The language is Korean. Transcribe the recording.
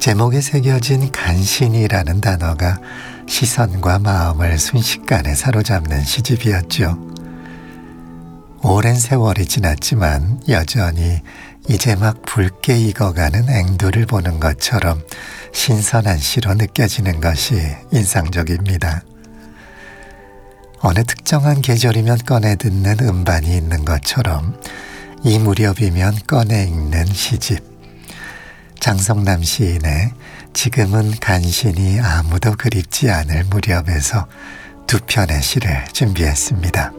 제목에 새겨진 간신이라는 단어가 시선과 마음을 순식간에 사로잡는 시집이었죠. 오랜 세월이 지났지만 여전히 이제 막 붉게 익어가는 앵두를 보는 것처럼 신선한 시로 느껴지는 것이 인상적입니다. 어느 특정한 계절이면 꺼내 듣는 음반이 있는 것처럼 이 무렵이면 꺼내 읽는 시집. 장성남 시인의 지금은 간신히 아무도 그립지 않을 무렵에서 두 편의 시를 준비했습니다.